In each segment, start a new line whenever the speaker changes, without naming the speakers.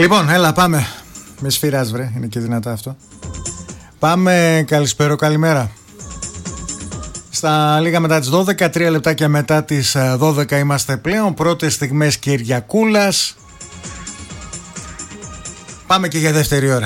Λοιπόν, έλα πάμε. Με σφυράς βρε, είναι και δυνατά αυτό. Πάμε, καλησπέρα, καλημέρα. Στα λίγα μετά τις 12, 3 λεπτάκια μετά τις 12 είμαστε πλέον. Πρώτες στιγμές Κυριακούλας. Πάμε και για δεύτερη ώρα.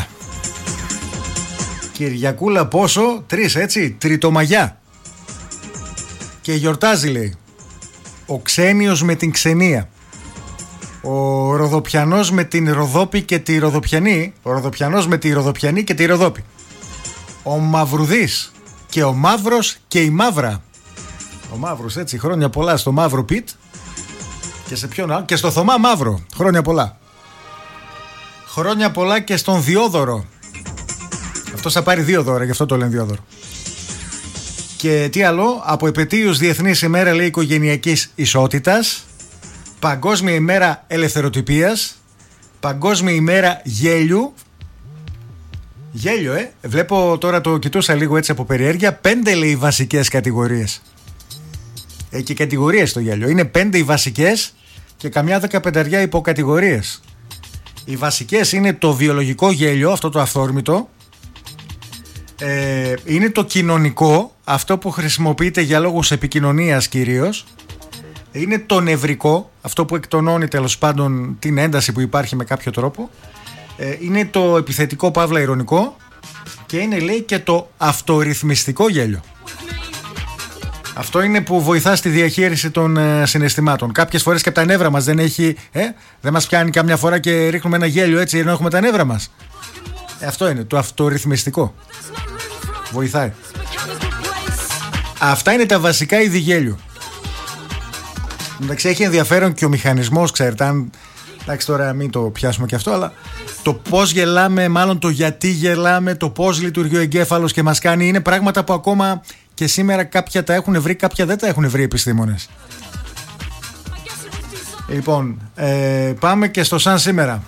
Κυριακούλα πόσο? 3, έτσι, τριτομαγιά. Και γιορτάζει, λέει, ο ξένιος με την ξενία, ο Ροδοπιανός με την Ροδόπη και τη Ροδοπιανή, ο Ροδοπιανός με τη Ροδοπιανή και τη Ροδόπη, ο Μαυρουδής και ο Μαύρος και η Μαύρα. Ο Μαύρος, έτσι, χρόνια πολλά στο Μαύρο Πιτ. Και σε ποιον άλλο? Και στο Θωμά Μαύρο, χρόνια πολλά. Χρόνια πολλά και στον Διόδωρο. Αυτός θα πάρει 2 δώρα, γι' αυτό το λένε Διόδωρο. Και τι άλλο? Από επετείους Διεθνής ημέρα, λέει, οικογενειακής ισότητας, Παγκόσμια ημέρα ελευθεροτυπίας, Παγκόσμια ημέρα γέλιου. Γέλιο, Βλέπω τώρα, το κοιτούσα λίγο έτσι από περιέργεια. 5, λέει, βασικές κατηγορίες. Και κατηγορίες το γέλιο. Είναι 5 οι βασικές και καμιά 15 υποκατηγορίες. Οι βασικές είναι το βιολογικό γέλιο, αυτό το αυθόρμητο. Είναι το κοινωνικό, αυτό που χρησιμοποιείται για λόγους επικοινωνίας κυρίως. Είναι το νευρικό, αυτό που εκτονώνει τέλος πάντων την ένταση που υπάρχει με κάποιο τρόπο. Είναι το επιθετικό παύλα ειρωνικό. Και είναι, λέει, και το αυτορυθμιστικό γέλιο. Αυτό είναι που βοηθά στη διαχείριση των συναισθημάτων. Κάποιες φορές και από τα νεύρα μας δεν έχει. Δεν μας πιάνει καμιά φορά και ρίχνουμε ένα γέλιο έτσι ενώ έχουμε τα νεύρα μας. Αυτό είναι το αυτορυθμιστικό. Βοηθάει. Αυτά είναι τα βασικά είδη γέλιου. Εντάξει, έχει ενδιαφέρον και ο μηχανισμός, ξέρετε. Αν, εντάξει, τώρα μην το πιάσουμε και αυτό, αλλά το πώς γελάμε, μάλλον το γιατί γελάμε, το πώς λειτουργεί ο εγκέφαλος και μας κάνει, είναι πράγματα που ακόμα και σήμερα κάποια τα έχουν βρει, κάποια δεν τα έχουν βρει επιστήμονες. Λοιπόν, πάμε και στο σαν σήμερα.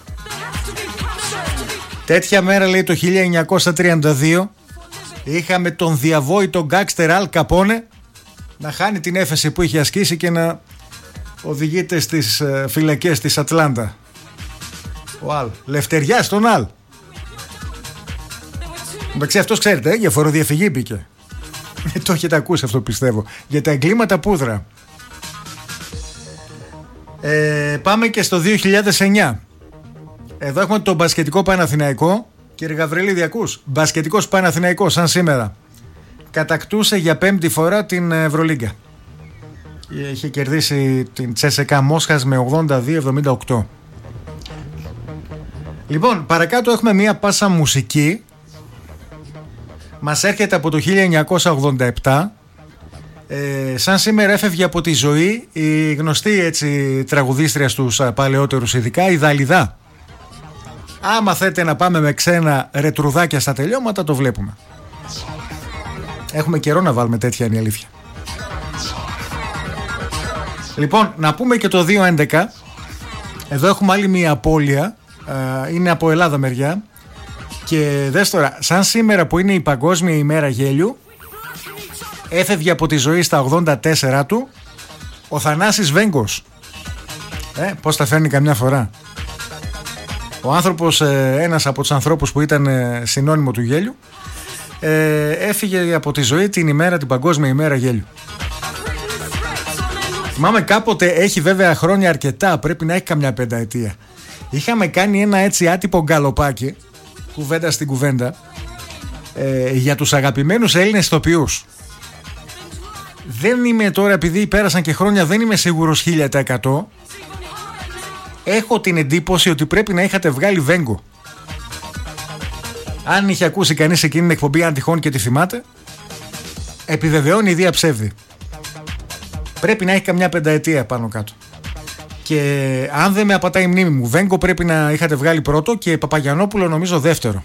Τέτοια μέρα, λέει, το 1932 είχαμε τον διαβόητο γκάξτερ Αλ Καπόνε να χάνει την έφεση που είχε ασκήσει και να οδηγείται στις φυλακές της Ατλάντα. Ο Αλ, λευτεριά στον Αλ. Εντάξει, αυτός, ξέρετε, για φοροδιαφυγή μπήκε. Το έχετε ακούσει αυτό, πιστεύω. Για τα εγκλήματα πούδρα. Πάμε και στο 2009. Εδώ έχουμε τον μπασκετικό Παναθηναϊκό. Κύριε Γαβριλίδη, ακούς? Μπασκετικός Παναθηναϊκός, σαν σήμερα, κατακτούσε για 5η φορά την Ευρωλίγκα. Είχε κερδίσει την Τσέσεκα Μόσχας με 82-78. Λοιπόν, παρακάτω έχουμε μία πάσα μουσική. Μας έρχεται από το 1987. Σαν σήμερα έφευγε από τη ζωή η γνωστή, έτσι, τραγουδίστρια στους παλαιότερους ειδικά, η Δαλιδά. Άμα θέλετε να πάμε με ξένα ρετρουδάκια στα τελειώματα, το βλέπουμε. Έχουμε καιρό να βάλουμε τέτοια, είναι η αλήθεια. Λοιπόν, να πούμε και το 2-11. Εδώ έχουμε άλλη μία απώλεια. Είναι από Ελλάδα μεριά. Και δες τώρα, σαν σήμερα που είναι η Παγκόσμια ημέρα γέλιου, έφευγε από τη ζωή στα 84 του ο Θανάσης Βέγκος. Πώς τα φέρνει καμιά φορά. Ο άνθρωπος, ένας από τους ανθρώπους που ήταν συνώνυμο του γέλιου, έφυγε από τη ζωή την Παγκόσμια ημέρα γέλιου. Θυμάμαι κάποτε, έχει βέβαια χρόνια αρκετά, πρέπει να έχει καμιά 5 ετία. Είχαμε κάνει ένα έτσι άτυπο γκαλοπάκι, κουβέντα στην κουβέντα, για τους αγαπημένους Έλληνες ηθοποιούς. Δεν είμαι τώρα, επειδή πέρασαν και χρόνια, δεν είμαι σίγουρος 1000%. Έχω την εντύπωση ότι πρέπει να είχατε βγάλει Βέγκο. Αν είχε ακούσει κανείς εκείνη την εκπομπή, αν τυχόν και τη θυμάται, επιβεβαιώνει η Δία ψεύδι. Πρέπει να έχει καμιά 5 ετία πάνω κάτω. Και αν δεν με απατάει η μνήμη μου, Βέγκο πρέπει να είχατε βγάλει πρώτο και Παπαγιαννόπουλο νομίζω δεύτερο.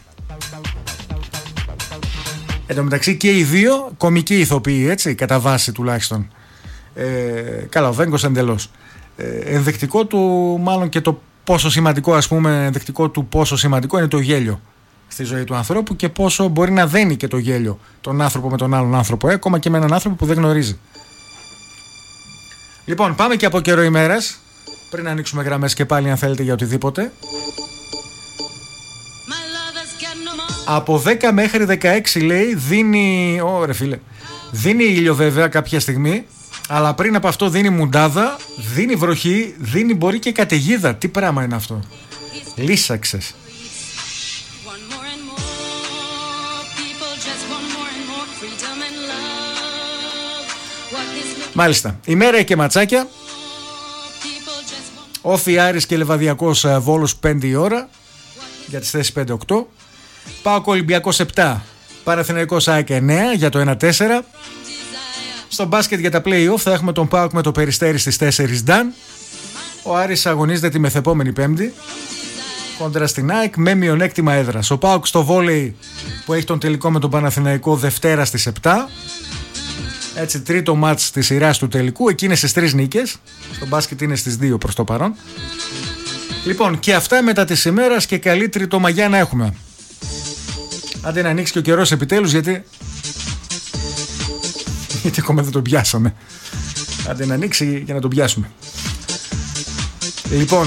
Εν τω μεταξύ και οι δύο κομικοί ηθοποιοί, έτσι, κατά βάση τουλάχιστον. Καλά, ο Βέγκος εντελώς. Ενδεικτικό του, μάλλον και το πόσο σημαντικό, ας πούμε, ενδεικτικό του πόσο σημαντικό είναι το γέλιο στη ζωή του ανθρώπου και πόσο μπορεί να δένει και το γέλιο τον άνθρωπο με τον άλλον άνθρωπο, ακόμα και με έναν άνθρωπο που δεν γνωρίζει. Λοιπόν, πάμε και από καιρό ημέρας, πριν ανοίξουμε γραμμές και πάλι αν θέλετε για οτιδήποτε. Από 10 μέχρι 16 λέει δίνει. Ωρε φίλε. Δίνει ήλιο βέβαια κάποια στιγμή. Αλλά πριν από αυτό δίνει μουντάδα. Δίνει βροχή. Δίνει μπορεί και καταιγίδα. Τι πράγμα είναι αυτό. Λύσαξες. Μάλιστα. Ημέρα έχει και ματσάκια. Όφι Άρης και Λεβαδιακός Βόλος 5 η ώρα. Για τις θέσεις 5-8. ΠΑΟΚ Ολυμπιακός 7. Παναθηναϊκός ΑΕΚ 9 για το 1-4. Στο μπάσκετ για τα play-off θα έχουμε τον ΠΑΟΚ με το Περιστέρι στις 4 Νταν. Ο Άρης αγωνίζεται τη μεθεπόμενη Πέμπτη κόντρα στην ΑΕΚ με μειονέκτημα έδρας. Ο ΠΑΟΚ στο βόλεϊ που έχει τον τελικό με τον Παναθηναϊκό Δευτέρα στις 7. Έτσι, τρίτο μάτς της σειράς του τελικού. Εκεί είναι στις 3 νίκες. Στο μπάσκετ είναι στις 2 προς το παρόν. Λοιπόν, και αυτά μετά της ημέρας και καλή τριτομαγιά να έχουμε. Άντε να ανοίξει και ο καιρός επιτέλους, γιατί ακόμα δεν τον πιάσαμε. Άντε να ανοίξει για να τον πιάσουμε. Λοιπόν,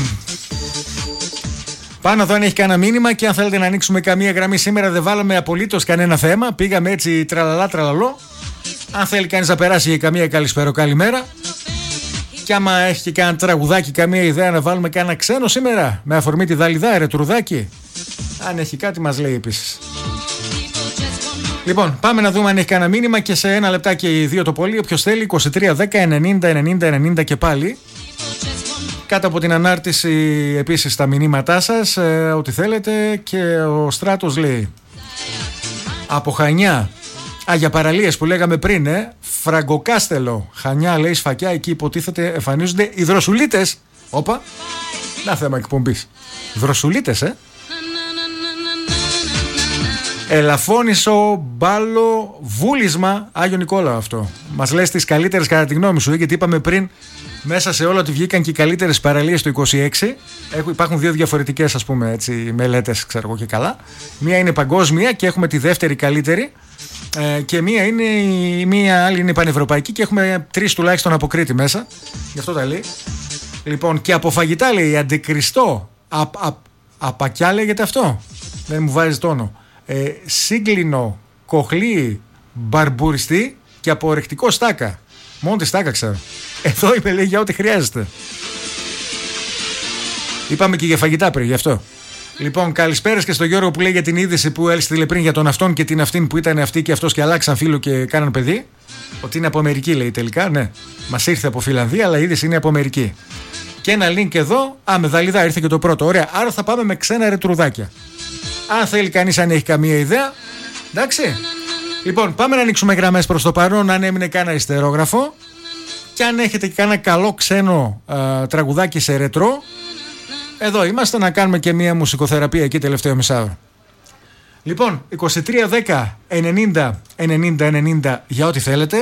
πάνω εδώ αν έχει κανένα μήνυμα και αν θέλετε να ανοίξουμε καμία γραμμή σήμερα, δεν βάλαμε απολύτως κανένα θέμα. Πήγαμε έτσι τραλαλά τραλαλό. Αν θέλει κανείς να περάσει για καμία καλησπέρα, καλημέρα. Και άμα έχει και κανένα τραγουδάκι, καμία ιδέα να βάλουμε κανένα ξένο σήμερα, με αφορμή τη Δαλιδά, ρετρουδάκι. Αν έχει κάτι μας λέει επίσης. Λοιπόν, πάμε να δούμε αν έχει κανένα μήνυμα και σε ένα λεπτάκι ή δύο το πολύ. Όποιος θέλει, 23 10 90 90 90 και πάλι. Κάτω από την ανάρτηση επίσης τα μηνύματά σας, ό,τι θέλετε. Και ο Στράτος λέει από Χανιά. Για παραλίες που λέγαμε πριν, Φραγκοκάστελο, Χανιά λέει Σφακιά, εκεί υποτίθεται εμφανίζονται οι δροσουλίτες. Όπα, να θέμα εκπομπής. Δροσουλίτες, Ελαφώνησο, μπάλο, βούλισμα, Άγιο Νικόλαο αυτό. Μας λες τις καλύτερες κατά τη γνώμη σου, γιατί είπαμε πριν μέσα σε όλα ότι βγήκαν και οι καλύτερες παραλίες του 26. Υπάρχουν δύο διαφορετικές ας πούμε έτσι, μελέτες, ξέρω εγώ και καλά. Μία είναι παγκόσμια και έχουμε τη δεύτερη καλύτερη. Και μία άλλη είναι πανευρωπαϊκή και έχουμε 3 τουλάχιστον από Κρήτη μέσα. Γι' αυτό τα λέει. Λοιπόν, και από φαγητά λέει αντικριστό. Απακιά λέγεται αυτό. Δεν μου βάζει τόνο. Σύγκλινο, κοχλί, μπαρμπουριστή και από ορεκτικό στάκα. Μόνο τη στάκα ξέρω. Εδώ είπε λέει για ό,τι χρειάζεται. Είπαμε και για φαγητά πριν, γι' αυτό. Λοιπόν, καλησπέρα και στον Γιώργο που λέει για την είδηση που έστειλε πριν για τον αυτόν και την αυτήν που ήταν αυτή και αυτός και αλλάξαν φίλο και κάναν παιδί. Ότι είναι από Αμερική λέει τελικά. Ναι, μας ήρθε από Φιλανδία, αλλά η είδηση είναι από Αμερική. Και ένα link εδώ. Με Δαλιδά ήρθε και το πρώτο. Ωραία, άρα θα πάμε με ξένα ρετρουδάκια. Αν θέλει κανείς, αν έχει καμία ιδέα. Εντάξει. Λοιπόν, πάμε να ανοίξουμε γραμμές προς το παρόν. Αν έμεινε κάνα ιστερόγραφο. Και αν έχετε κανένα καλό ξένο τραγουδάκι σε ρετρό. Εδώ είμαστε να κάνουμε και μία μουσικοθεραπεία εκεί τελευταίο μισάωρο. Λοιπόν, 23 10 90 90 90 για ό,τι θέλετε.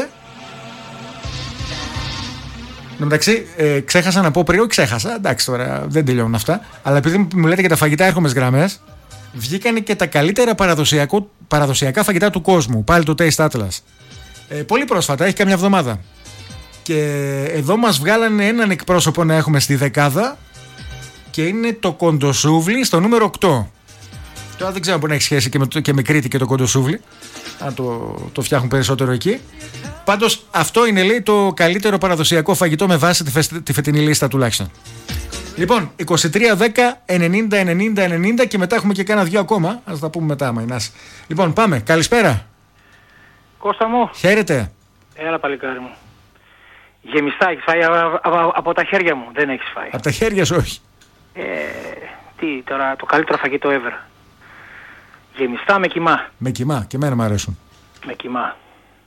Εν τω μεταξύ, ξέχασα να πω πριν, όχι ξέχασα, εντάξει τώρα δεν τελειώνουν αυτά. Αλλά επειδή μου λέτε για τα φαγητά, έρχομαι στις γραμμές. Βγήκαν και τα καλύτερα παραδοσιακά φαγητά του κόσμου. Πάλι το Taste Atlas. Πολύ πρόσφατα, έχει κάμια εβδομάδα. Και εδώ μας βγάλανε έναν εκπρόσωπο να έχουμε στη δεκάδα. Και είναι το κοντοσούβλι στο νούμερο 8. Τώρα δεν ξέρω αν μπορεί να έχει σχέση και με Κρήτη και το κοντοσούβλι. Αν το φτιάχνουν περισσότερο εκεί. Πάντως αυτό είναι λέει το καλύτερο παραδοσιακό φαγητό με βάση τη φετινή λίστα τουλάχιστον. Λοιπόν, 23, 10, 90, 90, 90 και μετά έχουμε και κάνα δυο ακόμα. Ας τα πούμε μετά, Μαϊνάς. Λοιπόν, πάμε. Καλησπέρα.
Κώστα μου.
Χαίρετε.
Έλα παλικάρι μου. Γεμιστά έχεις φάει από τα χέρια μου. Δεν έχεις φάει.
Από τα χέρια σου όχι.
Τι τώρα, το καλύτερο φαγητό ever. Γεμιστά με κιμά.
Με κιμά, και εμένα μου αρέσουν.
Με κιμά.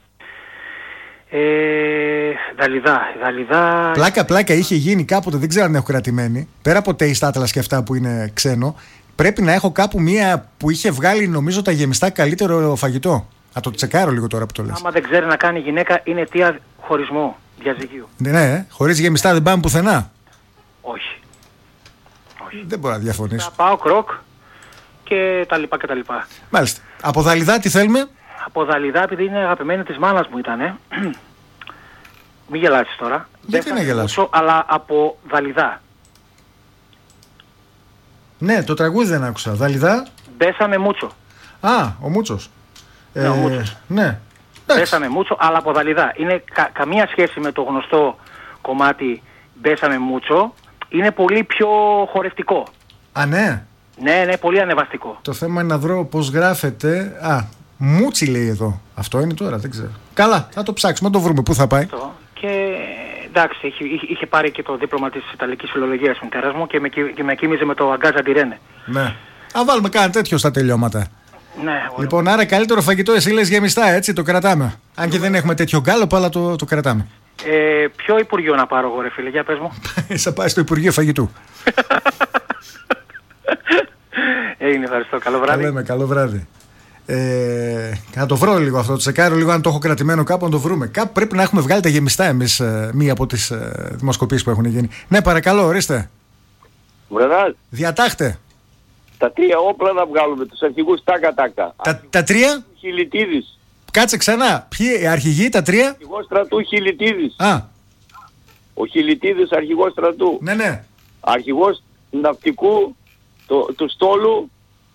Δαλιδά.
Πλάκα είχε γίνει κάποτε, δεν ξέρω αν έχω κρατημένη. Πέρα από Taste Atlas και αυτά που είναι ξένο, πρέπει να έχω κάπου μία που είχε βγάλει νομίζω τα γεμιστά καλύτερο φαγητό. Θα το τσεκάρω λίγο τώρα που το λες.
Άμα δεν ξέρει να κάνει γυναίκα, είναι αιτία χωρισμού, διαζυγίου.
Ναι, χωρίς γεμιστά δεν πάμε πουθενά.
Όχι.
Δεν μπορώ να διαφωνήσω.
Θα πάω κροκ και τα λοιπά και τα λοιπά.
Μάλιστα. Από Δαλιδά τι θέλουμε?
Από Δαλιδά, επειδή είναι αγαπημένη της μάνας μου ήτανε. Μην γελάσεις τώρα.
Γιατί να γελάσω?
Αλλά από Δαλιδά.
Ναι, το τραγούδι δεν άκουσα. Δαλιδά.
Μπέσαμε μούτσο.
Α, ο Μούτσος.
Ναι, ο Μούτσος.
Ναι.
Μπέσαμε Μούτσο, αλλά από Δαλιδά. Είναι καμία σχέση με το γνωστό κομμάτι Μπέσαμε Μούτσο. Είναι πολύ πιο χορευτικό.
Α, ναι.
Ναι, πολύ ανεβαστικό.
Το θέμα είναι να βρω πώς γράφεται. Α, Μούτσι λέει εδώ. Αυτό είναι τώρα, δεν ξέρω. Καλά, θα το ψάξουμε, να το βρούμε. Πού θα πάει.
Και εντάξει, είχε πάρει και το δίπλωμα της Ιταλικής Φιλολογίας μητέρας μου και με κοίμιζε με το Αγκάζα Τιρένε.
Ναι. Α, βάλουμε κάτι τέτοιο στα τελειώματα.
Ναι,
λοιπόν, άρα καλύτερο φαγητό εσύ λες γεμιστά, έτσι, το κρατάμε. Αν και δεν έχουμε τέτοιο γκάλοπ, αλλά το κρατάμε.
Ποιο Υπουργείο να πάρω εγώ, ρε φίλε, για πες μου.
Θα πάει στο Υπουργείο Φαγητού.
Έγινε, ευχαριστώ. Καλό βράδυ.
Λέμε, καλό βράδυ. Να το βρω λίγο αυτό, το τσεκάρω λίγο αν το έχω κρατημένο κάπου, να το βρούμε. Κάπου πρέπει να έχουμε βγάλει τα γεμιστά εμείς, μία από τις δημοσκοπήσεις που έχουν γίνει. Ναι, παρακαλώ, ορίστε.
Βρεδάς.
Διατάχτε.
Τα 3 όπλα να βγάλουμε, τους αρχηγούς τάκα-τάκα.
Τα 3.
Χιλιτίδης.
Κάτσε ξανά. Ποιοι αρχηγοί, τα 3.
Αρχηγός στρατού Χιλιτίδης.
Α.
Ο Χιλιτίδης αρχηγός στρατού.
Ναι.
Αρχηγός ναυτικού του στόλου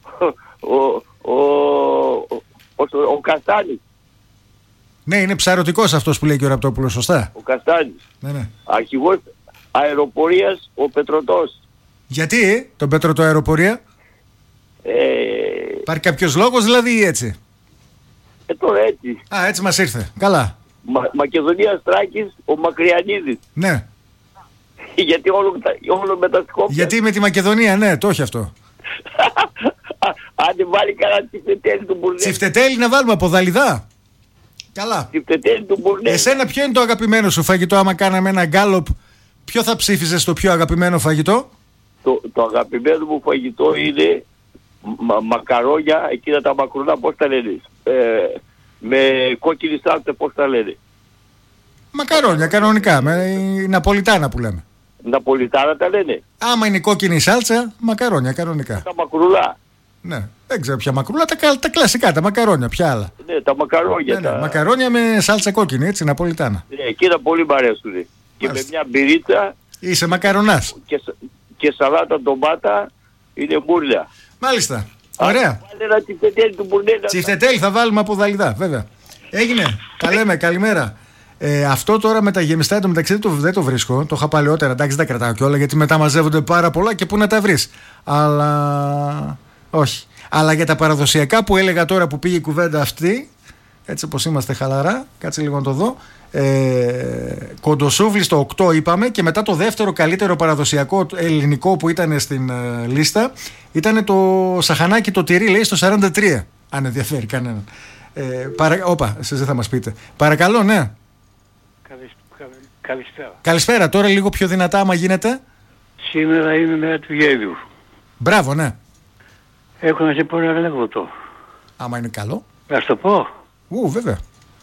ο Καστάνης.
Ναι, είναι ψαρωτικός αυτός που λέει και ο Ραπτόπουλος, σωστά.
Ο Καστάνης.
Ναι.
Αρχηγός αεροπορίας ο Πετρωτός.
Γιατί τον Πετρωτό αεροπορία? Υπάρχει κάποιος λόγος δηλαδή ή έτσι?
Τώρα έτσι.
Α, έτσι μας ήρθε. Καλά.
Μακεδονία Στράκης ο Μακριανίδης.
Ναι.
Γιατί όλο μεταστικόπια.
Γιατί με τη Μακεδονία, ναι, το έχει αυτό.
Αν βάλει κανένα τσιφτετέλι του Μπουρνέ.
Τσιφτετέλι να βάλουμε από Δαλιδά. Καλά.
Τσιφτετέλι του Μπουρνέ.
Εσένα ποιο είναι το αγαπημένο σου φαγητό? Άμα κάναμε ένα γκάλοπ, ποιο θα ψήφιζες στο πιο αγαπημένο φαγητό?
Το αγαπημένο μου φαγητό είναι μακαρόνια, εκείνα τα μακρονά, πώς τα λένε, με κόκκινη σάλτσα, πώς τα λένε.
Μακαρόνια κανονικά, με ναπολιτάνα που λέμε.
Ναπολιτάνα τα λένε.
Άμα είναι κόκκινη σάλτσα, μακαρόνια κανονικά.
Τα μακρουλά.
Ναι, δεν ξέρω ποια μακρούλα, τα κλασικά, τα μακαρόνια, ποια άλλα.
Ναι, τα μακαρόνια.
Ναι, μακαρόνια με σάλτσα κόκκινη, έτσι, ναπολιτάνα.
Ναι, εκείνα πολύ μ' αρέσουν. Και με μια μπυρίτσα.
Είσαι μακαρονάς.
Και σαλάτα ντομάτα είναι μούρλια.
Μάλιστα. Ωραία.
Βάλε ένα τσιφτετέλι του Μπουρνέ.
Τσιφτετέλι θα βάλουμε από Δαλιδά, βέβαια. Έγινε. Τα λέμε, καλημέρα. Αυτό τώρα με τα γεμιστά εντωμεταξύ δεν το βρίσκω. Το είχα παλαιότερα, εντάξει, δεν τα κρατάω κιόλα γιατί μετά μαζεύονται πάρα πολλά και πού να τα βρεις. Αλλά. Όχι. Αλλά για τα παραδοσιακά που έλεγα τώρα που πήγε η κουβέντα αυτή, έτσι όπως είμαστε χαλαρά, κάτσε λίγο να το δω. Κοντοσούβλι στο 8 είπαμε και μετά το δεύτερο καλύτερο παραδοσιακό ελληνικό που ήταν στην λίστα ήταν το σαχανάκι το τυρί, λέει, στο 43, αν ενδιαφέρει κανέναν. Όπα, εσείς δεν θα μας πείτε. Παρακαλώ, ναι.
Καλησπέρα.
Καλησπέρα, τώρα λίγο πιο δυνατά άμα γίνεται.
Σήμερα είναι μέρα του γέλιου.
Μπράβο, ναι.
Έχω να σε πω ένα ανέκδοτο.
Άμα είναι καλό.
Να σου το πω.
Βέβαια.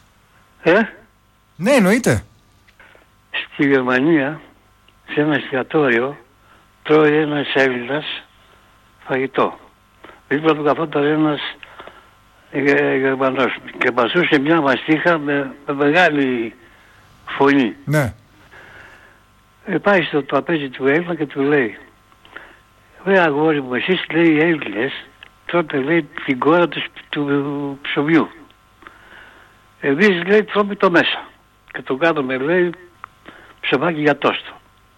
Ναι, εννοείται.
Στη Γερμανία, σε ένα εστιατόριο, τρώει ένας Έλληνας φαγητό. Δίπλα του καθόταν ένας Γερμανός και πασούσε μια μαστίχα με μεγάλη φωνή.
Ναι.
Πάει στο τραπέζι του Έλληνα και του λέει: «Ρε αγόρι μου, εσείς, λέει, οι Έλληνες τρώτε, λέει, την κόρα του ψωμιού. Εμείς, λέει, τρώμε το μέσα και το κάνουμε, λέει, ψωμάκι για τόστο».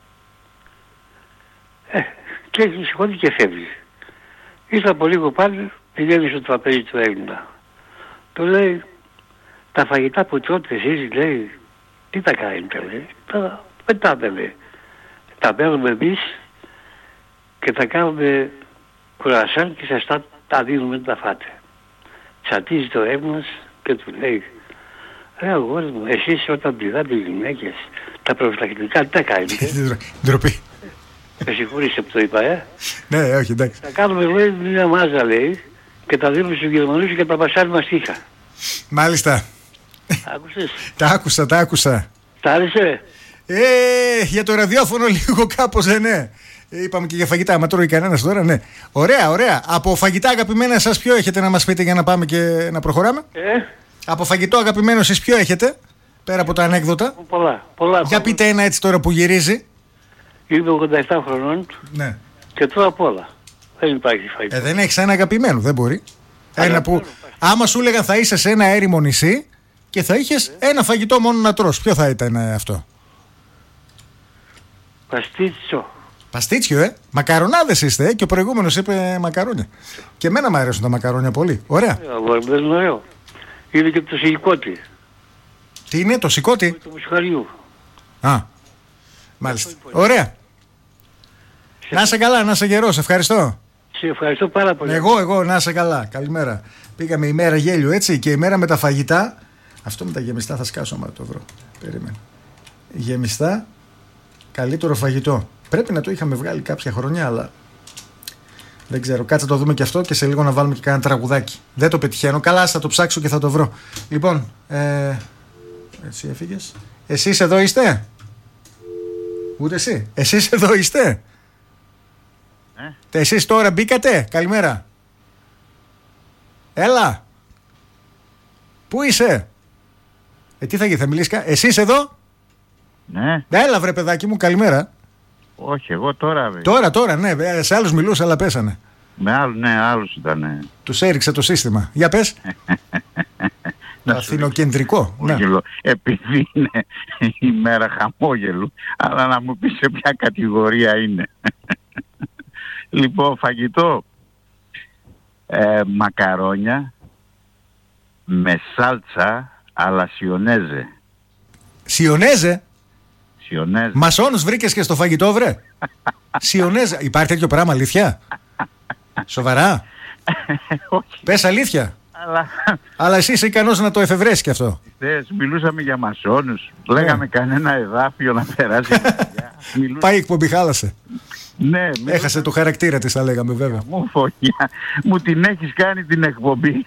Και σηκώνει και φεύγει. Ήρθα από λίγο πάλι, πηγαίνει στο τραπέζι του Έλληνα. Του λέει: «Τα φαγητά που τρώτε εσείς, λέει, τι τα κάνετε, λέει, τα πετάτε, λέει. Τα παίρνουμε εμείς και τα κάνουμε κουρασάν και σας τα δίνουμε να τα φάτε». Τσατίζει το αίμα και του λέει: «Ρε αγόρι μου, εσείς όταν πηδάτε γυναίκες, τα προφυλακτικά τι τα κάνετε?»
Ντροπή.
Με συγχωρήστε που το είπα,
Ναι, όχι, εντάξει.
«Τα κάνουμε, λέει, μια μάζα, λέει, και τα δίνουμε στους Γερμανούς και τα πασάρει μαστίχα».
Μάλιστα.
Άκουσες?
Τα άκουσα.
Τ' άρεσε?
Για το ραδιόφωνο λίγο κάπως, ναι. Είπαμε και για φαγητά, άμα τρώει κανένας τώρα, ναι. Ωραία. Από φαγητά αγαπημένα σας ποιο έχετε να μας πείτε για να πάμε και να προχωράμε? Από φαγητό αγαπημένο εσείς ποιο έχετε, πέρα από τα ανέκδοτα?
Πολλά.
Για πείτε ένα έτσι τώρα που γυρίζει.
Είμαι 87 χρονών,
ναι,
και τρώω απ' όλα. Δεν υπάρχει φαγητό.
Δεν έχεις ένα αγαπημένο, δεν μπορεί. Ένα που, άμα σου έλεγαν θα είσαι σε ένα έρημο νησί και θα είχες ένα φαγητό μόνο να τρως, ποιο θα ήταν αυτό?
Παστίτσιο.
Παστίτσιο, Μακαρονάδες είστε, και ο προηγούμενος είπε μακαρόνια. Και εμένα μου αρέσουν τα μακαρόνια πολύ. Ωραία.
Δεν είναι ωραίο. Είναι και το σηκώτη.
Τι είναι, το σηκώτη?
Το μουσχαριού.
Α, μάλιστα. Ωραία. Να είσαι καλά, να είσαι γερός, ευχαριστώ.
Σε ευχαριστώ πάρα πολύ.
Εγώ, να είσαι καλά. Καλημέρα. Πήγαμε ημέρα γέλιο, έτσι, και ημέρα με τα φαγητά. Αυτό με τα γεμιστά θα σκάσω, άμα το βρω. Περίμενε. Γεμιστά, καλύτερο φαγητό. Πρέπει να το είχαμε βγάλει κάποια χρονιά, αλλά δεν ξέρω. Κάτσε το δούμε και αυτό και σε λίγο να βάλουμε και κανένα τραγουδάκι. Δεν το πετυχαίνω. Καλά, θα το ψάξω και θα το βρω. Λοιπόν, έτσι έφυγες. Εσείς εδώ είστε? Ούτε εσύ. Εσείς εδώ είστε? Εσείς τώρα μπήκατε? Καλημέρα. Έλα. Πού είσαι? Τι θα γίνει, θα μιλήσεις? Εσείς εδώ?
Ναι.
Έλα βρε παιδάκι μου, καλημέρα.
Όχι, εγώ τώρα.
Τώρα, ναι. Σε άλλους μιλούσα, αλλά πέσανε.
Με άλλους, ναι, άλλους ήταν.
Τους έριξε το σύστημα. Για πες. Το αθηνοκεντρικό. Ναι.
Επειδή είναι η μέρα χαμόγελου, αλλά να μου πεις σε ποια κατηγορία είναι. Λοιπόν, φαγητό. Μακαρόνια με σάλτσα αλλά σιονέζε.
Σιονέζε?
Σιονέζε.
Μασόνους βρήκες και στο φαγητό, βρε? Σιονέζε. Υπάρχει τέτοιο πράγμα, αλήθεια? Σοβαρά? Πες αλήθεια. Αλλά εσύ είσαι ικανός να το εφευρέσεις και αυτό.
Μιλούσαμε για μασόνους. Λέγαμε κανένα εδάφιο να περάσει.
Πάει η εκπομπή, χάλασε.
Ναι,
έχασε το χαρακτήρα της, θα λέγαμε, βέβαια.
Μου την έχεις κάνει την εκπομπή.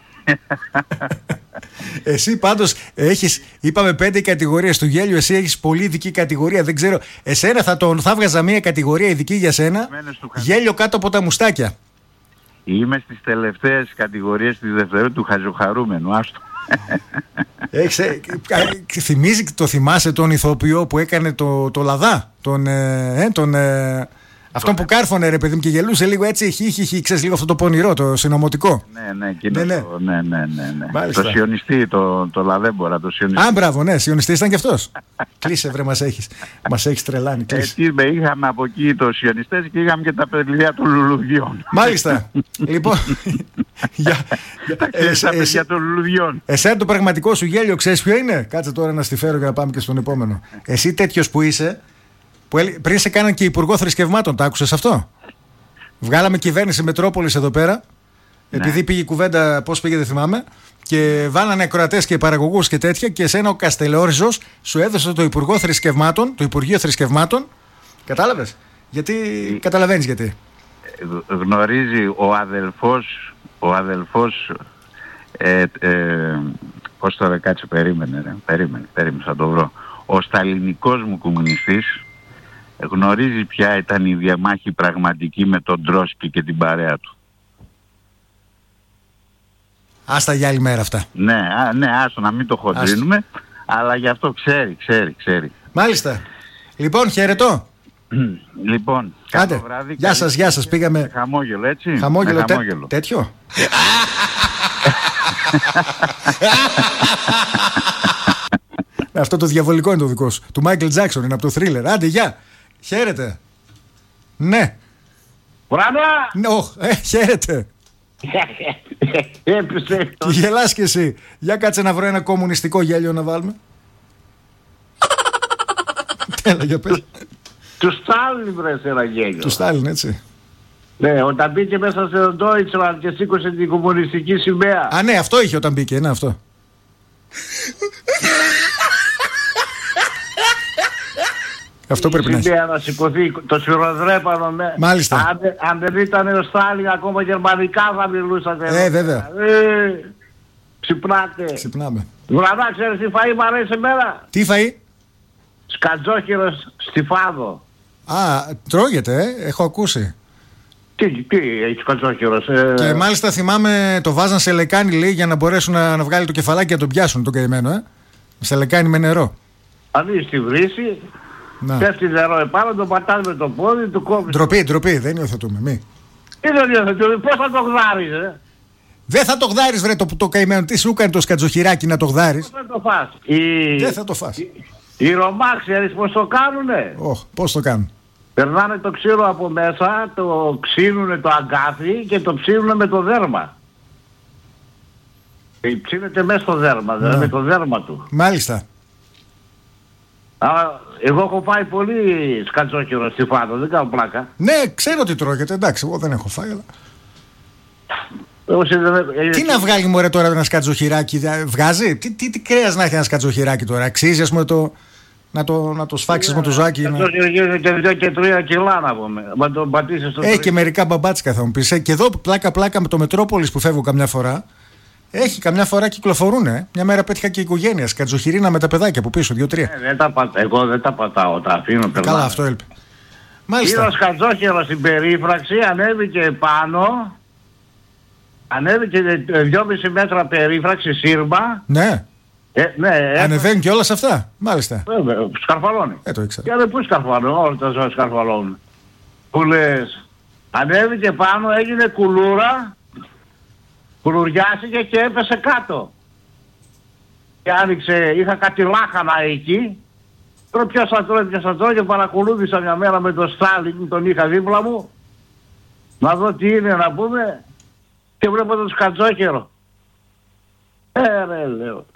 Εσύ πάντως έχεις, είπαμε 5 κατηγορίες του γέλιου, εσύ έχεις πολύ ειδική κατηγορία. Δεν ξέρω, εσένα θα βγάζα μια κατηγορία ειδική για σένα. Γέλιο κάτω από τα μουστάκια.
Είμαι στις τελευταίες κατηγορίες της δευτερού του χαζοχαρούμενου, άστο.
Το θυμάσαι τον ηθοποιό που έκανε το λαδά, αυτόν που κάρφωνε, ρε παιδί μου, και γελούσε λίγο έτσι, ξέρεις, λίγο αυτό το πονηρό, το συνωμοτικό.
Ναι. Το σιωνιστή, το λαδέμπορα, το σιωνιστή.
Α, μπράβο, ναι, σιωνιστής ήταν και αυτός. Κλείσε, βρε, μας έχεις τρελάνει.
Είχαμε από εκεί το σιωνιστές και είχαμε και τα παιδιά των λουλουδιών.
Μάλιστα. Λοιπόν,
τα παιδιά των λουλουδιών.
Εσένα το πραγματικό σου γέλιο ξέρεις ποιο είναι? Κάτσε τώρα να στη φέρω για να πάμε και στον επόμενο. Εσύ τέτοιος που είσαι, πριν σε κάναν και υπουργό θρησκευμάτων, τα άκουσες αυτό? Βγάλαμε κυβέρνηση Μετρόπολης εδώ πέρα, επειδή πήγε η κουβέντα, πώς πήγε δεν θυμάμαι, και βάλανε ακροατές και παραγωγούς και τέτοια, και εσένα ο Καστελόριζος σου έδωσε το Υπουργείο Θρησκευμάτων. Κατάλαβες? Γιατί, καταλαβαίνεις γιατί.
Γνωρίζει ο αδελφός πώς τώρα, κάτσε, περίμενε, θα το βρω. Ο σταλινικός μου κομμουνιστής γνωρίζει ποια ήταν η διαμάχη πραγματική με τον Τρόσκι και την παρέα του.
Άστα για άλλη μέρα αυτά.
Ναι, άστο να μην το χοντρίνουμε, αλλά γι' αυτό ξέρει.
Μάλιστα. Λοιπόν, χαιρετώ.
Λοιπόν, καλό βράδυ.
Γεια σας, πήγαμε.
Χαμόγελο, έτσι.
Χαμόγελο. Τέτοιο. Αυτό το διαβολικό είναι το δικό σου. Του Μάικλ Τζάκσον, είναι από το Thriller. Άντε, γεια. Χαίρετε. Ναι.
Μπράβο.
Χαίρετε. Και γελάς κι εσύ. Για κάτσε να βρω ένα κομμουνιστικό γέλιο να βάλουμε. Τέλα, για πες.
Του Στάλιν βρες ένα γέλιο.
Του Στάλιν, έτσι.
Ναι, όταν μπήκε μέσα σε τον Deutschland και σήκωσε την κομμουνιστική σημαία.
Α, ναι, αυτό είχε όταν μπήκε, ναι, αυτό. Αυτό πρέπει να έχει.
Να σηκωθεί το σφυροδρέπανο.
Μάλιστα.
Αν δεν ήταν ο Στάλιν, ακόμα γερμανικά θα μιλούσατε.
Βέβαια.
Ξυπνάτε.
Ξυπνάμε.
Βραδά, ξέρεις τι φαΐ μ' αρέσει εμένα?
Τι φαΐ?
Σκατζόχυρος στη Φάδο.
Α, τρώγεται, έχω ακούσει.
Τι έχει σκατζόχυρος?
Και μάλιστα θυμάμαι το βάζαν σε λεκάνη, λέει, για να μπορέσουν να βγάλει το κεφαλάκι και να τον πιάσουν τον καημένο, σε λεκάνη με νερό.
Αν είσαι στη βρύση, πέφτει νερό επάνω, τον πατάς με το πόδι, του κόβεις.
Ντροπή, δεν υιοθετούμε, μη.
Τι δεν υιοθετούμε, πώς θα το γδάρεις,
Δεν θα το γδάρεις, βρε, το καημένο. Τι σου έκανε το σκατζοχυράκι να το γδάρεις?
Δεν θα το φας.
Δεν θα το φας.
Οι Ρωμά, ξέρεις πώς το κάνουνε?
Πώς το κάνουν?
Περνάνε το ξύλο από μέσα, το ξύνουνε το αγκάθι και το ψήνουνε με το δέρμα. Ψήνεται μέσα στο δέρμα, δηλαδή με το δέρμα του.
Μάλιστα.
Εγώ έχω φάει πολύ σκατζόχυρο στη Φάτο, δεν κάνω πλάκα.
Ναι, ξέρω τι τρώγεται, εντάξει, εγώ δεν έχω φάει, αλλά... Τι να βγάλει, μωρέ, τώρα ένα σκατζοχυράκι? Βγάζει? Τι κρέας να έχει ένα σκατζοχυράκι τώρα? Αξίζει, ας πούμε, να το σφάξεις με το ζάκι?
Σκατζόχυρο γίνεται 2 και 3 κιλά, να πούμε. Να το πατήσεις στο
και μερικά μπαμπάτσικα θα μου πεις. Και εδώ πλάκα με το Μετρόπολης που φεύγω καμιά φορά. Έχει, καμιά φορά κυκλοφορούνε. Μια μέρα πέτυχα και οικογένεια σκατζοχυρίνα με τα παιδάκια από πίσω, 2-3.
Εγώ δεν τα πατάω, τα αφήνω.
Καλά, αυτό έλπε.
Μάλιστα. Είδα σκατζόχυρο στην περίφραξη, ανέβηκε πάνω. Ανέβηκε 2,5 μέτρα περίφραξη, σύρμα.
Ναι.
Ναι,
ανεβαίνουν και όλα σε αυτά. Μάλιστα.
Βέβαια, σκαρφαλώνει.
Το ήξερα.
Και δεν πού σκαρφαλώνει, όλα τα ζώα σκαρφαλώνουν. Που λες, ανέβηκε πάνω, έγινε κουλούρα, κουλουριάστηκε και έπεσε κάτω. Και άνοιξε, είχα κάτι λάχανα εκεί. Τώρα ποιος θα τρώει και παρακολούθησα μια μέρα με τον Στάλιν, τον είχα δίπλα μου. Να δω τι είναι να πούμε. Και βλέπω το σκατζόχυρο. Ρε, λέω.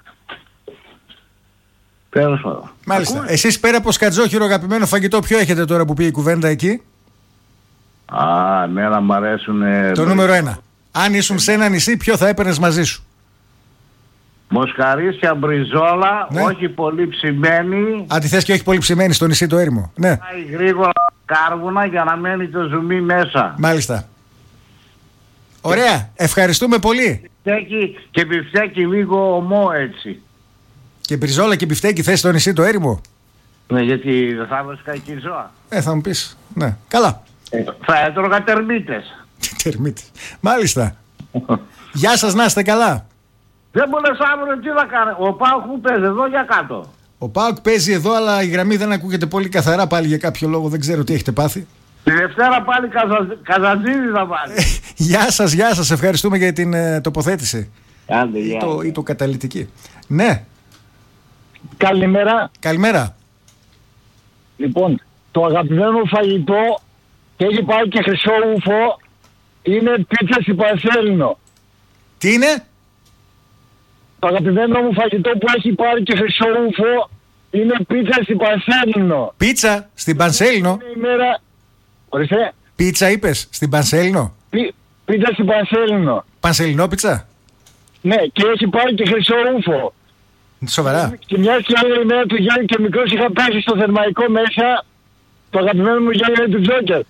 Τέλος πάντων.
Μάλιστα. Εσείς πέρα από σκατζόχυρο, αγαπημένο φαγητό, ποιο έχετε τώρα που πήγε η κουβέντα εκεί?
Εμένα μ' αρέσουν...
Το νούμερο 1. Αν ήσουν σε ένα νησί, ποιο θα έπαιρνες μαζί σου?
Μοσχαρίσια, μπριζόλα, ναι. Όχι πολύ ψημένη.
Τι θες και όχι πολύ ψημένη στο νησί το έρημο? Ναι.
Πάει γρήγορα κάρβουνα για να μένει το ζουμί μέσα.
Μάλιστα. Ωραία, ευχαριστούμε πολύ.
Και μπιφτέκι λίγο ομό έτσι.
Και μπριζόλα και μπιφτέκι θες στο νησί το έρημο?
Ναι, γιατί δεν θα έβασκα κακή ζώα.
Θα μου πεις, ναι, καλά.
Θα έτρωγα τερμίτες.
Τερμίτες, μάλιστα. Γεια σας, να είστε καλά.
Δεν μου λες αύριο τι θα κάνει. Ο ΠΑΟΚ που παίζει εδώ για κάτω?
Ο ΠΑΟΚ παίζει εδώ, αλλά η γραμμή δεν ακούγεται πολύ καθαρά πάλι για κάποιο λόγο, δεν ξέρω τι έχετε πάθει.
Τη Δευτέρα πάλι Καζαντζίδη θα βάλει.
Γεια σας, ευχαριστούμε για την τοποθέτηση.
Άντε,
ή το καταλυτική. Ναι.
Καλημέρα.
Καλημέρα.
Λοιπόν, το αγαπημένο μου φαγητό και έχει πάει και χρυσό ούφο είναι πίτσα στην Πανσέλινο.
Τι είναι?
Το αγαπημένο μου φαγητό που έχει πάρει και χρυσό ούφο είναι πίτσα στην Πανσέλινο.
Πίτσα στην Πανσέλινο?
Είναι η μέρα... Ορίστε.
Πίτσα είπες, στην Πανσέλινο?
Πίτσα στην Πανσέλινο.
Πανσελινό πίτσα?
Ναι, και έχει πάρει και χρυσό ούφο.
Σοβαρά?
Και μια και άλλη μέρα του Γιάννη και μικρός είχα πέσει στο θερμαϊκό μέσα. Το αγαπημένο μου Γιάννη είναι του Τζόκερ.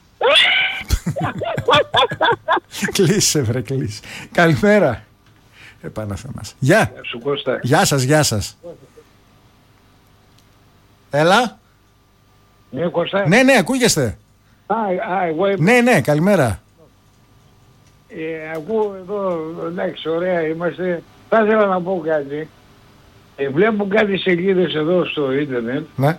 Κλείσε βρε, κλείσε. Καλημέρα. Επαναθέμας. Γεια. Γεια σας. Έλα. Ναι, ακούγεστε. Ναι, καλημέρα.
Ακούω εδώ, εντάξει, ωραία είμαστε. Θα ήθελα να πω κάτι. Βλέπω κάτι σελίδες εδώ στο ίντερνετ, ναι,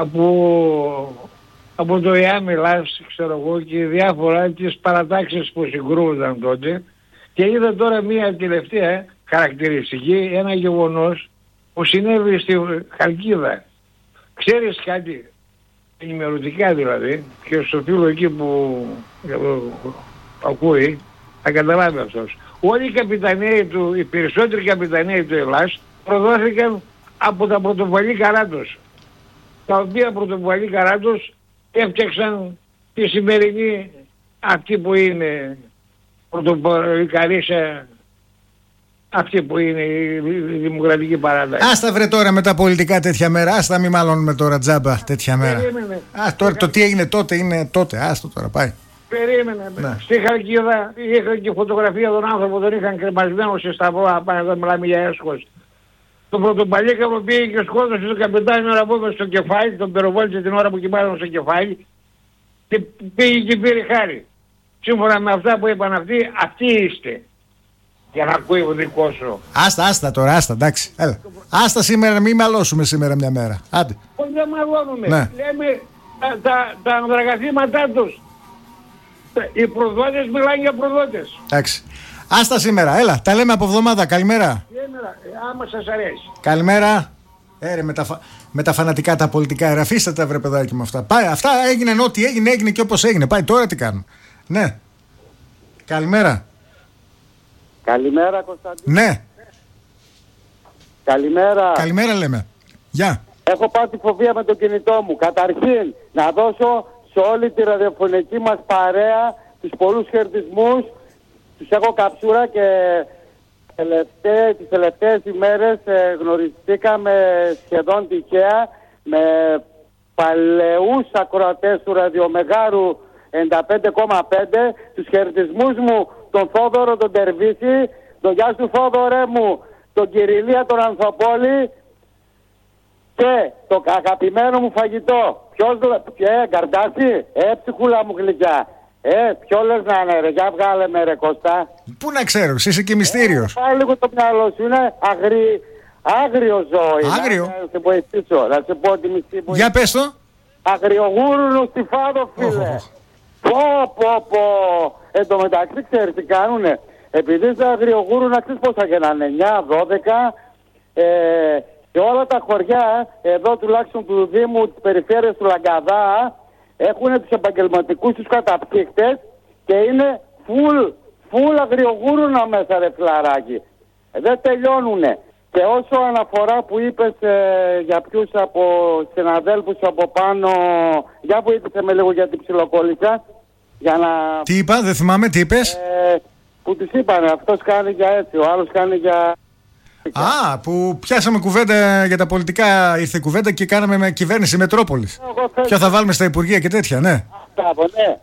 από το ΕΑ μιλάς, ξέρω εγώ, και διάφορα τις παρατάξεις που συγκρούονταν τότε, και είδα τώρα μία τελευταία χαρακτηριστική, ένα γεγονός που συνέβη στη Χαλκίδα. Ξέρεις κάτι, ενημερωτικά δηλαδή, και στο φίλο εκεί που ακούει, θα καταλάβει αυτός. Όλοι οι καπιταναίοι οι περισσότεροι καπιταναίοι του Ελλάς προδόθηκαν από τα πρωτοβουλή καράτος, τα οποία πρωτοβουλή καράτος έφτιαξαν τη σημερινή αυτή που είναι πρωτοβουλή καρίσσα, αυτή που είναι η Δημοκρατική Παράταξη.
Άστα βρε τώρα με τα πολιτικά τέτοια μέρα, άστα μη μάλλον με τώρα τζάμπα τέτοια μέρα. Τώρα το τι έγινε τότε είναι τότε, άστο τώρα πάει.
Περίμενε. Ναι. Στη Χαλκίδα είχαν και φωτογραφία των άνθρωπων, τον είχαν κρεμασμένο σε σταυρό, απάνω εδώ μιλάμε για έσχος. Το πρωτοπαλίκαμο πήγε και σκότωσε τον καπιτάνιο Ραμπόβε στο κεφάλι, τον πυροβόλησε την ώρα που κοιμάταν στο κεφάλι και πήγε και πήρε χάρη. Σύμφωνα με αυτά που είπαν αυτοί είστε. Για να ακούει ο δικό σου.
Άστα τώρα, εντάξει. Έλα. Άστα σήμερα, μην μαλώσουμε σήμερα μια μέρα. Άντε.
Όχι, δεν μαλώνουμε. Ναι. Λέμε τα ανδραγαθήματά τους. Οι προδότες μιλάνε για προδότες.
Εντάξει. Άστα σήμερα, έλα, τα λέμε από εβδομάδα. Καλημέρα.
Σήμερα, άμα σας αρέσει.
Καλημέρα. Ρε, με τα φανατικά τα πολιτικά, αφήστε τα βρε παιδάκι με αυτά. Πάει, αυτά έγιναν ό,τι έγινε και όπως έγινε. Πάει, τώρα τι κάνουν. Ναι. Καλημέρα.
Καλημέρα, Κωνσταντίνο.
Ναι.
Καλημέρα.
Καλημέρα λέμε. Γεια.
Έχω πάθει φοβία με το κινητό μου. Καταρχήν, να δώσω σε όλη τη ραδιοφωνική μας παρέα τους πολλούς χαιρετισμούς. Τους έχω καψούρα και τις τελευταίες ημέρες γνωριστήκαμε σχεδόν τυχαία με παλαιούς ακροατές του ραδιομεγάρου 95,5. Τους χαιρετισμούς μου τον Θόδωρο τον Τερβίση, τον γεια σου Θόδωρε μου, τον Κυριλία τον Ανθοπόλη και το αγαπημένο μου φαγητό. Ποιος Γκαρντάση, ψυχούλα μου γλυκιά. Ποιο λες να είναι ρε, για βγάλε με ρε Κώστα.
Πού να ξέρω, είσαι και μυστήριος.
Πάει λίγο το μυαλό σου, είναι άγριο ζώο.
Άγριο.
Να σε βοηθήσω, να σε πω τη μισή που...
Για πες το.
Αγριογούρνο στη Φάδο, φίλε. Πω. Εν τω μεταξύ ξέρεις τι κάνουνε. Επειδή στα αγριογούρουνα ξέρεις πόσα γεννάνε, 9, 12... σε όλα τα χωριά, εδώ τουλάχιστον του Δήμου, της περιφέρειας του Λαγκαδά, έχουν τους επαγγελματικούς τους καταψύκτες και είναι full αγριογούρουνα μέσα ρε φιλαράκι. Δεν τελειώνουνε. Και όσο αναφορά που είπες για ποιους από συναδέλφους από πάνω, για βοήθησε με λίγο για την ψιλοκόλλησα. Για να...
Τι είπα, δεν θυμάμαι, τι είπες.
Που τους είπανε, αυτός κάνει για έτσι, ο άλλος κάνει για...
Α, που πιάσαμε κουβέντα για τα πολιτικά, ήρθε κουβέντα και κάναμε με κυβέρνηση Μετρόπολης. Ποιο θα βάλουμε στα υπουργεία και τέτοια, ναι.
Ναι.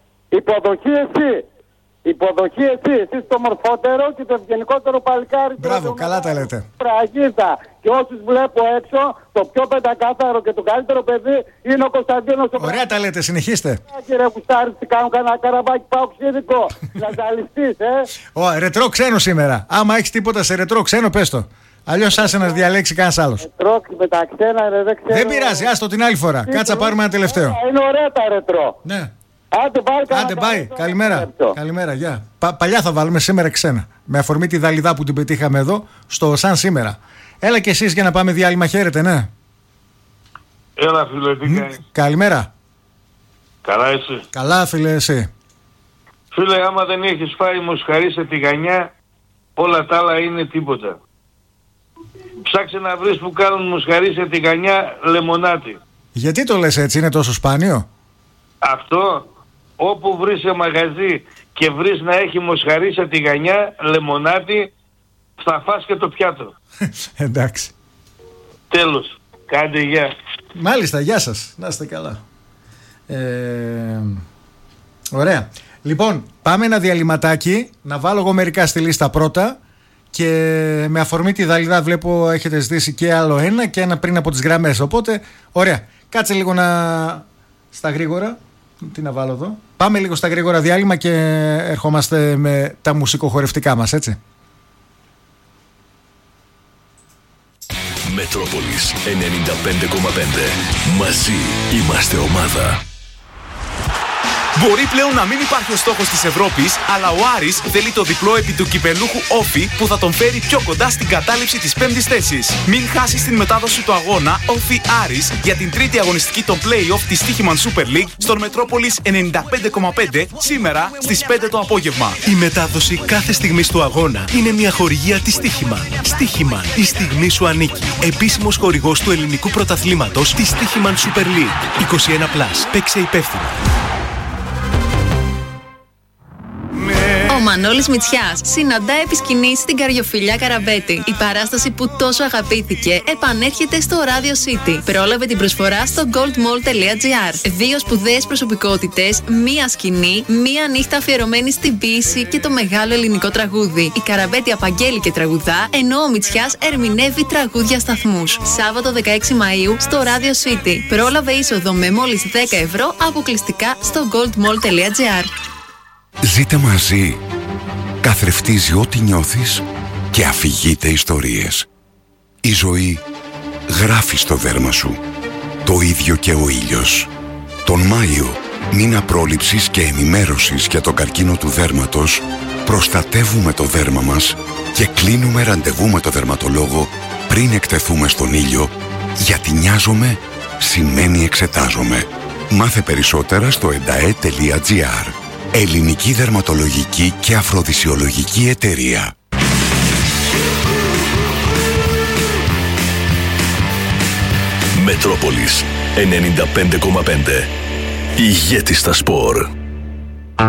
Υποδοχή εσύ, εσύ το μορφότερο και το ευγενικότερο παλικάρι.
Μπράβο, καλά τα λέτε.
Πραγίδα. Και όσους βλέπω έξω, το πιο πεντακάθαρο και το καλύτερο παιδί είναι ο Κωνσταντίνος.
Ωραία τα λέτε, συνεχίστε.
Κύριε Κουστάρη, τι κάνουν κανένα καραβάκι πάω ξύδικο. Να ζαλιστείς,
ρετρό ξένο σήμερα. Άμα έχεις τίποτα σε ρετρό ξένο, πες το. Αλλιώς άσε να διαλέξει κανένας άλλος.
Ρετρό με τα ξένα, ρε, δεν ξέρω.
Δεν πειράζει, άστο την άλλη φορά. Κάτσα πάρουμε ένα τελευταίο.
Είναι ωραία τα ρετρό.
Ναι.
Άντε
πάει. Καλημέρα. Καλημέρα, γεια. Παλιά θα βάλουμε, σήμερα ξένα. Με αφορμή τη Δαλιδά που την πετύχαμε εδώ, στο σαν σήμερα. Έλα κι εσείς για να πάμε διάλειμμα, χαίρετε, ναι.
Έλα φίλε, τι κάνεις.
Καλημέρα.
Καλά εσύ.
Καλά φίλε, εσύ.
Φίλε, άμα δεν έχεις φάει μοσχαρί σε τηγανιά, όλα τα άλλα είναι τίποτα. Ψάξε να βρεις που κάνουν μοσχαρί σε τηγανιά λεμονάτι.
Γιατί το λες έτσι, είναι τόσο σπάνιο?
Αυτό, όπου βρεις σε μαγαζί και βρεις να έχει μοσχαρί σε τηγανιά, λεμονάτι, θα φας και το πιάτο.
Εντάξει.
Τέλος. Κάντε γεια.
Μάλιστα, γεια σας. Να είστε καλά. Ωραία. Λοιπόν, πάμε ένα διαλυματάκι. Να βάλω εγώ μερικά στη λίστα πρώτα. Και με αφορμή τη Δαλιδά βλέπω έχετε ζητήσει και άλλο ένα και ένα πριν από τις γραμμές. Οπότε, ωραία. Κάτσε λίγο στα γρήγορα. Τι να βάλω εδώ. Πάμε λίγο στα γρήγορα διάλειμμα και ερχόμαστε με τα μουσικοχορευτικά μας, έτσι.
Μετρόπολης 95,5. Μαζί είμαστε ομάδα.
Μπορεί πλέον να μην υπάρχει ο στόχος της Ευρώπης, αλλά ο Άρης θέλει το διπλό επί του κυπελούχου Όφη που θα τον φέρει πιο κοντά στην κατάληψη της 5ης θέσης. Μην χάσεις την μετάδοση του αγώνα Όφη Άρης για την τρίτη αγωνιστική των play-off της Στίχημαν Super League στον Μετρόπολης 95,5 σήμερα στις 5 το απόγευμα.
Η μετάδοση κάθε στιγμής του αγώνα είναι μια χορηγία της Στίχημαν. Στίχημαν, η στιγμή σου ανήκει. Επίσημος χορηγός του ελληνικού πρωταθλήματος της Στίχημαν Super League. 21+. Παίξε υπεύθυνα.
Ο Μανώλης Μητσιάς συναντά επί σκηνής στην Καριοφιλιά Καραβέτη. Η παράσταση που τόσο αγαπήθηκε επανέρχεται στο Radio City. Πρόλαβε την προσφορά στο goldmall.gr. 2 σπουδαίες προσωπικότητες, μία σκηνή, μία νύχτα αφιερωμένη στην ποίηση και το μεγάλο ελληνικό τραγούδι. Η Καραβέτη απαγγέλει και τραγουδά, ενώ ο Μητσιάς ερμηνεύει τραγούδια σταθμούς. Σάββατο 16 Μαΐου στο Radio City. Πρόλαβε είσοδο με μόλις 10 ευρώ αποκλειστικά στο goldmall.gr.
Ζείτε μαζί. Καθρεφτίζει ό,τι νιώθεις και αφηγείται ιστορίες. Η ζωή γράφει στο δέρμα σου. Το ίδιο και ο ήλιος. Τον Μάιο μήνα πρόληψης και ενημέρωσης για τον καρκίνο του δέρματος, προστατεύουμε το δέρμα μας και κλείνουμε ραντεβού με το δερματολόγο πριν εκτεθούμε στον ήλιο, γιατί νοιάζομαι σημαίνει εξετάζομαι. Μάθε περισσότερα στο endae.gr. Ελληνική Δερματολογική και Αφροδισιολογική Εταιρεία.
Μετρόπολης 95,5. Ηγέτη στα σπορ.